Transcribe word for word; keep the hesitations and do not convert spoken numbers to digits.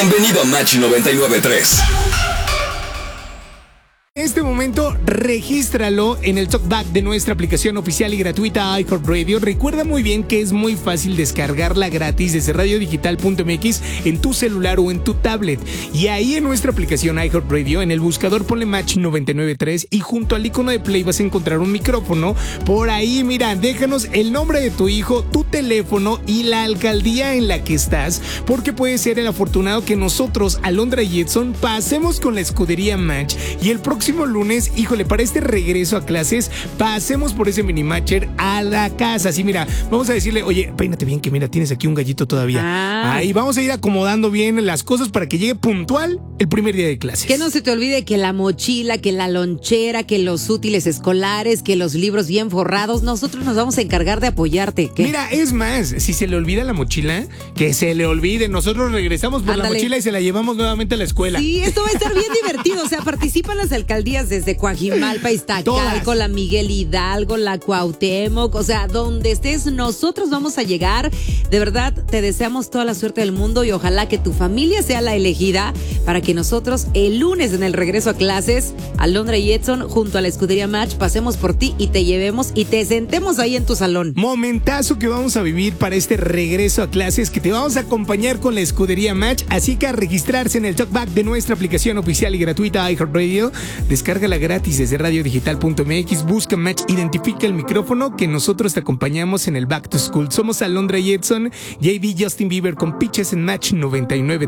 Bienvenido a Match noventa y nueve punto tres. En este momento, regístralo en el talkback de nuestra aplicación oficial y gratuita iHeartRadio. Recuerda muy bien que es muy fácil descargarla gratis desde radio digital punto m x en tu celular o en tu tablet. Y ahí en nuestra aplicación iHeartRadio, en el buscador ponle Match noventa y nueve punto tres y junto al icono de play vas a encontrar un micrófono. Por ahí, mira, déjanos el nombre de tu hijo, tu teléfono y la alcaldía en la que estás, porque puede ser el afortunado que nosotros, Alondra y Edson, pasemos con la escudería Match y el próximo próximo lunes, híjole, para este regreso a clases, pasemos por ese minimatcher a la casa. Así, mira, vamos a decirle, oye, peínate bien, que mira, tienes aquí un gallito todavía. Ah. Ahí vamos a ir acomodando bien las cosas para que llegue puntual el primer día de clases. Que no se te olvide que la mochila, que la lonchera, que los útiles escolares, que los libros bien forrados, nosotros nos vamos a encargar de apoyarte. ¿Qué? Mira, es más, si se le olvida la mochila, que se le olvide. Nosotros regresamos por Ándale. la mochila y se la llevamos nuevamente a la escuela. Sí, esto va a estar bien divertido. O sea, participan las alcaldías desde Coajimalpa, Iztacalco, la Miguel Hidalgo, la Cuauhtémoc, o sea, donde estés, nosotros vamos a llegar. De verdad, te deseamos toda la suerte del mundo y ojalá que tu familia sea la elegida para que nosotros el lunes en el regreso a clases, Alondra y Edson, junto a la escudería Match, pasemos por ti y te llevemos y te sentemos ahí en tu salón. Momentazo que vamos a vivir para este regreso a clases, que te vamos a acompañar con la escudería Match, así que a registrarse en el talkback de nuestra aplicación oficial y gratuita iHeartRadio. Descárgala gratis desde radio digital punto m x, busca Match, identifica el micrófono, que nosotros te acompañamos en el Back to School. Somos Alondra y Edson, J B, Justin Bieber con Pitches en Match noventa y nueve.